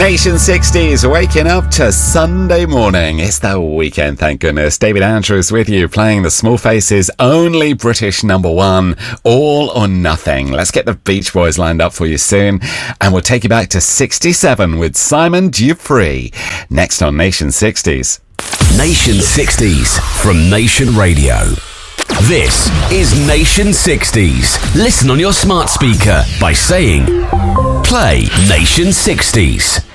Nation 60s, waking up to Sunday morning. It's the weekend, thank goodness. David Andrews with you, playing the Small Faces' only British number one, All or Nothing. Let's get the Beach Boys lined up for you soon, and we'll take you back to 67 with Simon Dupree. Next on Nation 60s. Nation 60s from Nation Radio. This is Nation 60s. Listen on your smart speaker by saying, play Nation 60s.